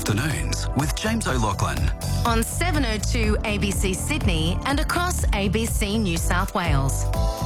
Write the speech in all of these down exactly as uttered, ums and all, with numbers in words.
Afternoons with James O'Loughlin. On seven oh two A B C Sydney and across A B C New South Wales.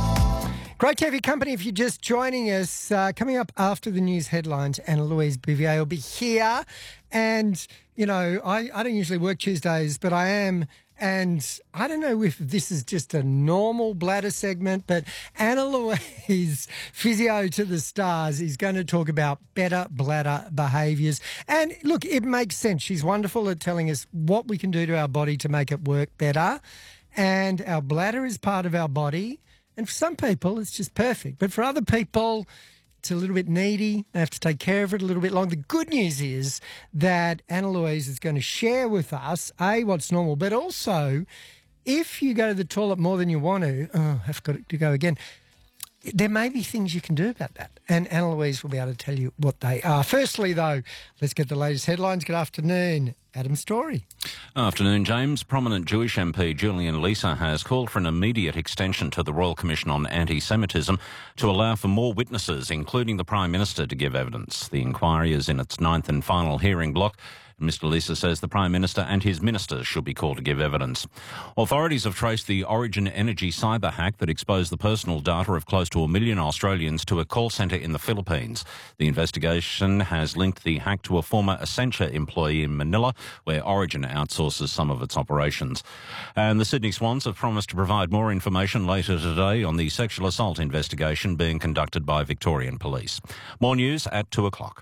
Great to have your company if you're just joining us. Uh, coming up after the news headlines, Anna Louise Bouvier will be here. And, you know, I, I don't usually work Tuesdays, but I am. And I don't know if this is just a normal bladder segment, but Anna Louise, physio to the stars, is going to talk about better bladder behaviours. And look, it makes sense. She's wonderful at telling us what we can do to our body to make it work better. And our bladder is part of our body. And for some people, it's just perfect. But for other people, it's a little bit needy. They have to take care of it a little bit longer. The good news is that Anna Louise is going to share with us, A, what's normal, but also if you go to the toilet more than you want to, oh, I've got to go again, there may be things you can do about that. And Anna Louise will be able to tell you what they are. Firstly, though, let's get the latest headlines. Good afternoon, Adam Story. Afternoon, James. Prominent Jewish M P Julian Leeser has called for an immediate extension to the Royal Commission on Anti-Semitism to allow for more witnesses, including the Prime Minister, to give evidence. The inquiry is in its ninth and final hearing block. Mister Leeser says the Prime Minister and his ministers should be called to give evidence. Authorities have traced the Origin Energy cyber hack that exposed the personal data of close to a million Australians to a call centre in the Philippines. The investigation has linked the hack to a former Accenture employee in Manila, where Origin outsources some of its operations. And the Sydney Swans have promised to provide more information later today on the sexual assault investigation being conducted by Victorian Police. More news at two o'clock.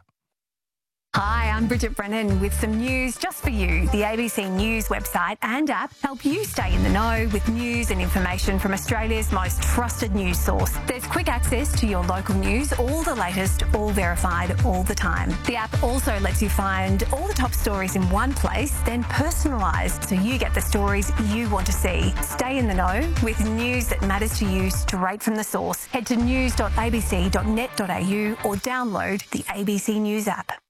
Hi, I'm Bridget Brennan with some news just for you. The A B C News website and app help you stay in the know with news and information from Australia's most trusted news source. There's quick access to your local news, all the latest, all verified, all the time. The app also lets you find all the top stories in one place, then personalised so you get the stories you want to see. Stay in the know with news that matters to you straight from the source. Head to news dot a b c dot net dot a u or download the A B C News app.